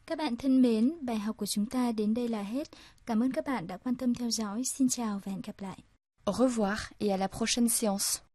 Các bạn thân mến, bài học của chúng ta đến đây là hết. Cảm ơn các bạn đã quan tâm theo dõi. Xin chào và hẹn gặp lại. Au revoir et à la prochaine séance.